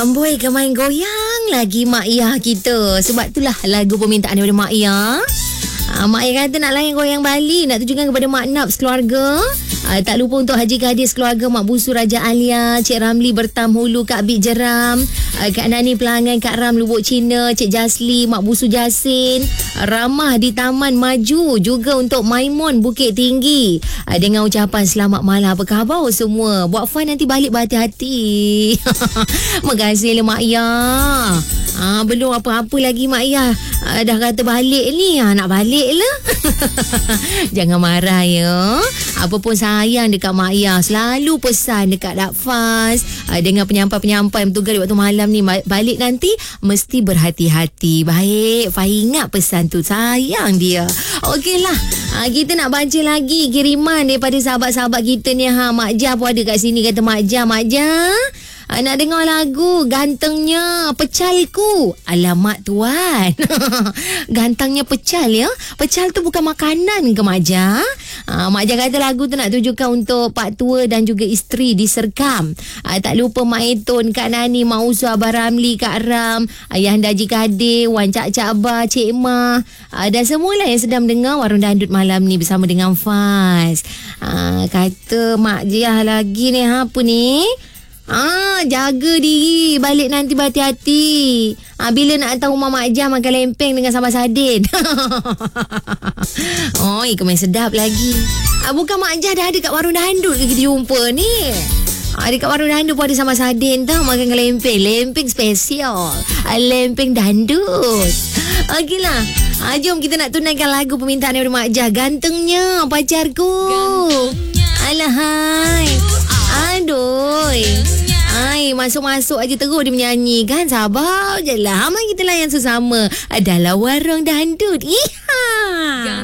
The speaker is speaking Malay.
Amboi main goyang lagi Mak Yah kita. Sebab itulah lagu permintaan daripada Mak Yah. Mak Yah kata nak layan goyang Bali, nak tujukan kepada Mak Nap sekeluarga. Tak lupa untuk Haji Kadir sekeluarga, Mak Busu Raja Alia, Cik Ramli Bertam Hulu, Kak Bik Jeram, Kak Nani Pelangan, Kak Ram Lubuk Cina, Cik Jasli, Mak Busu Jasin, Ramah di Taman Maju, juga untuk Maimun Bukit Tinggi. Dengan ucapan selamat malam, apa khabar semua? Buat fun nanti balik berhati-hati. Makasih lah Mak Yah. Belum apa-apa lagi Mak Yah. Dah kata balik ni, nak balik lah. Jangan marah ya. Apa pun sayang dekat Mak Yah. Selalu pesan dekat Dakfaz, dengan penyampai-penyampai bertugas di waktu malam ni, balik nanti mesti berhati-hati. Baik, Fah ingat pesan tu, sayang dia. Okeylah, kita nak baca lagi kiriman daripada sahabat-sahabat kita ni. Mak Jah pun ada kat sini. Kata Mak Jah, nak dengar lagu Gantengnya Pecalku. Alamak tuan. Gantengnya pecal ya. Pecal tu bukan makanan ke Mak Jah? Mak Jah kata lagu tu nak tujukan untuk Pak Tua dan juga isteri di Serkam. Tak lupa Mak Eton, Kak Nani, Mak Usu, Abah Ramli, Kak Ram, Ayahanda Haji Kadir, Wan Cak Abah, Cik Mah, dan semualah yang sedang mendengar Warung Dandut malam ni bersama dengan Faz. Kata Mak Jah lagi ni, apa ni? Jaga diri, balik nanti berhati-hati. Bila nak tahu rumah Mak Jah makan lempeng dengan sambal sardin. Ikan main sedap lagi. Bukan Mak Jah dah ada kat Warung Dandut ke kita jumpa ni? Dekat Warung Dandut pun ada sambal sardin tau, makan dengan lempeng. Lempeng spesial, lempeng dandut. Okeylah, jom kita nak tunaikan lagu permintaan daripada Mak Jah. Gantengnya pacarku. Alahai. Aduh. Masuk-masuk aja terus dia menyanyi kan. Sabar je lah. Mari kita layan sesama dalam Warung Dandut. Iha.